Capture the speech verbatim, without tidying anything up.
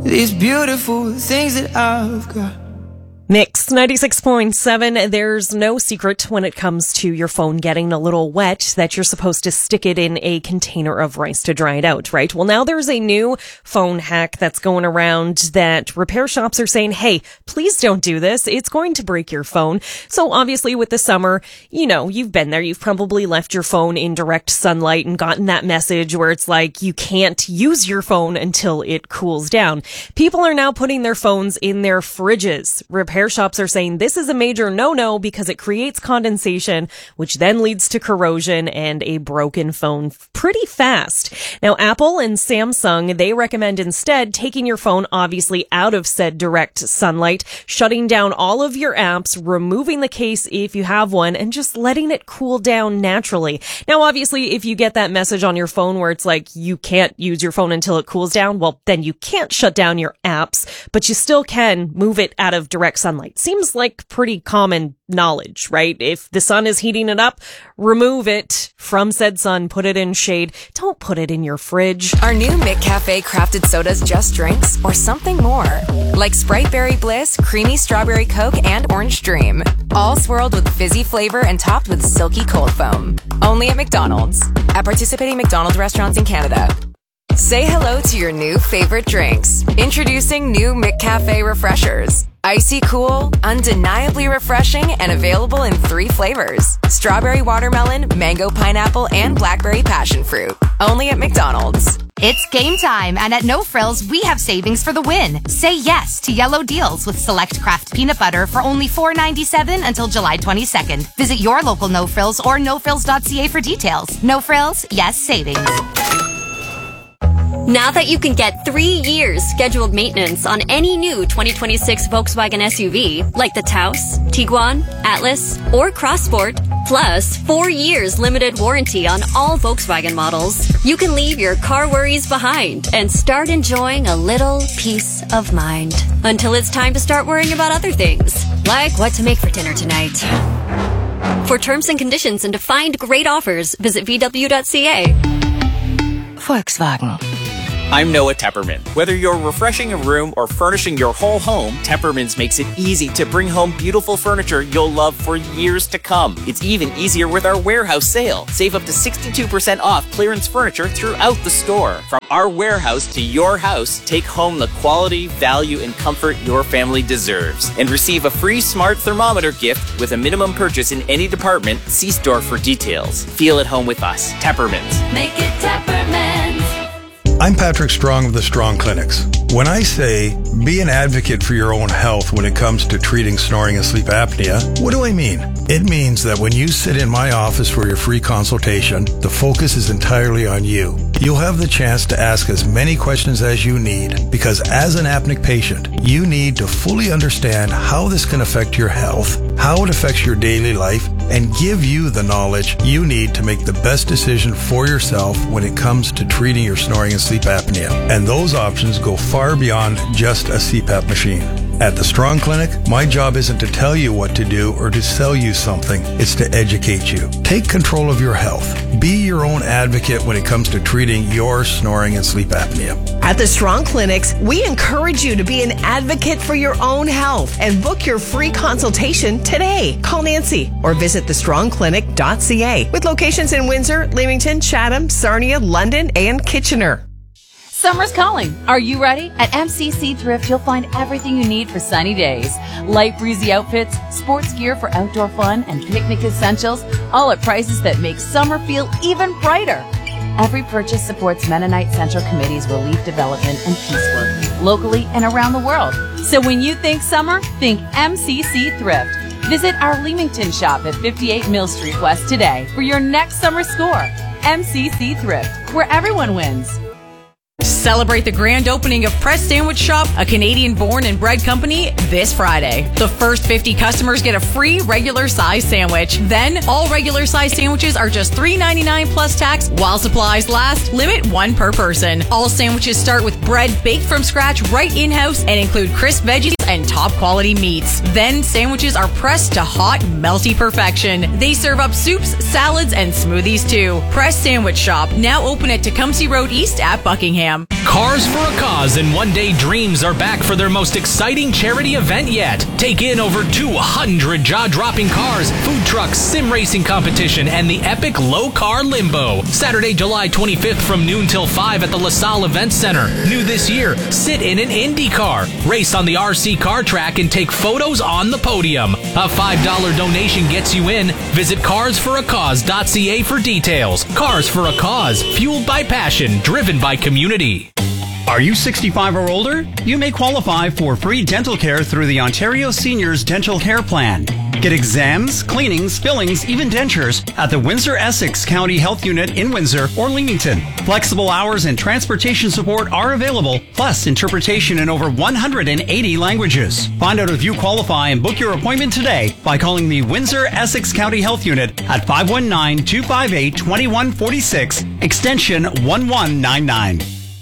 these beautiful things that I've got. Mix ninety-six point seven. There's no secret when it comes to your phone getting a little wet that you're supposed to stick it in a container of rice to dry it out, right? Well, now there's a new phone hack that's going around that repair shops are saying, hey, please don't do this. It's going to break your phone. So obviously with the summer, you know, you've been there. You've probably left your phone in direct sunlight and gotten that message where it's like you can't use your phone until it cools down. People are now putting their phones in their fridges. Repair shops are saying this is a major no-no because it creates condensation, which then leads to corrosion and a broken phone pretty fast. Now, Apple and Samsung, they recommend instead taking your phone obviously out of said direct sunlight, shutting down all of your apps, removing the case if you have one, and just letting it cool down naturally. Now, obviously, if you get that message on your phone where it's like you can't use your phone until it cools down, well, then you can't shut down your apps, but you still can move it out of direct sunlight. Seems like pretty common knowledge, right? If the sun is heating it up, remove it from said sun, put it in shade. Don't put it in your fridge. Are new McCafe crafted sodas just drinks or something more? Like Sprite Berry Bliss, Creamy Strawberry Coke, and Orange Dream. All swirled with fizzy flavor and topped with silky cold foam. Only at McDonald's. At participating McDonald's restaurants in Canada. Say hello to your new favorite drinks. Introducing new McCafe Refreshers. Icy cool, undeniably refreshing, and available in three flavors. Strawberry watermelon, mango pineapple, and blackberry passion fruit. Only at McDonald's. It's game time, and at No Frills, we have savings for the win. Say yes to yellow deals with select craft peanut butter for only four ninety-seven until July twenty-second. Visit your local No Frills or no frills dot c a for details. No Frills, yes savings. Now that you can get three years scheduled maintenance on any new twenty twenty-six Volkswagen S U V, like the Taos, Tiguan, Atlas, or Crossport, plus four years limited warranty on all Volkswagen models, you can leave your car worries behind and start enjoying a little peace of mind. Until it's time to start worrying about other things, like what to make for dinner tonight. For terms and conditions and to find great offers, visit v w dot c a. Volkswagen. I'm Noah Tepperman. Whether you're refreshing a room or furnishing your whole home, Tepperman's makes it easy to bring home beautiful furniture you'll love for years to come. It's even easier with our warehouse sale. Save up to sixty-two percent off clearance furniture throughout the store. From our warehouse to your house, take home the quality, value, and comfort your family deserves. And receive a free smart thermometer gift with a minimum purchase in any department. See store for details. Feel at home with us. Tepperman's. Make it Tepperman's. I'm Patrick Strong of the Strong Clinics. When I say be an advocate for your own health when it comes to treating snoring and sleep apnea, what do I mean? It means that when you sit in my office for your free consultation, the focus is entirely on you. You'll have the chance to ask as many questions as you need, because as an apneic patient, you need to fully understand how this can affect your health, how it affects your daily life, and give you the knowledge you need to make the best decision for yourself when it comes to treating your snoring and sleep apnea. And those options go far beyond just a C PAP machine. At the Strong Clinic, my job isn't to tell you what to do or to sell you something. It's to educate you. Take control of your health. Be your own advocate when it comes to treating your snoring and sleep apnea. At the Strong Clinics, we encourage you to be an advocate for your own health and book your free consultation today. Call Nancy or visit the strong clinic dot c a with locations in Windsor, Leamington, Chatham, Sarnia, London, and Kitchener. Summer's calling. Are you ready? At M C C Thrift, you'll find everything you need for sunny days. Light breezy outfits, sports gear for outdoor fun, and picnic essentials, all at prices that make summer feel even brighter. Every purchase supports Mennonite Central Committee's relief development and peace work, locally and around the world. So when you think summer, think M C C Thrift. Visit our Leamington shop at fifty-eight Mill Street West today for your next summer score. M C C Thrift, where everyone wins. Celebrate the grand opening of Press Sandwich Shop, a Canadian-born and bred company, this Friday. The first fifty customers get a free regular size sandwich. Then, all regular size sandwiches are just three ninety-nine plus tax while supplies last. Limit one per person. All sandwiches start with bread baked from scratch right in-house and include crisp veggies and top quality meats. Then, sandwiches are pressed to hot, melty perfection. They serve up soups, salads, and smoothies too. Press Sandwich Shop, now open at Tecumseh Road East at Buckingham. Cars for a Cause and One Day Dreams are back for their most exciting charity event yet. Take in over two hundred jaw-dropping cars, food trucks, sim racing competition, and the epic Low Car Limbo. Saturday, July twenty-fifth from noon till five at the LaSalle Event Center. New this year, sit in an Indy car, race on the R C car track, and take photos on the podium. A five dollar donation gets you in. Visit cars for a cause dot c a for details. Cars for a Cause, fueled by passion, driven by community. Are you sixty-five or older? You may qualify for free dental care through the Ontario Seniors Dental Care Plan. Get exams, cleanings, fillings, even dentures at the Windsor-Essex County Health Unit in Windsor or Leamington. Flexible hours and transportation support are available, plus interpretation in over one hundred eighty languages. Find out if you qualify and book your appointment today by calling the Windsor-Essex County Health Unit at five one nine, two five eight, two one four six, extension one one nine nine.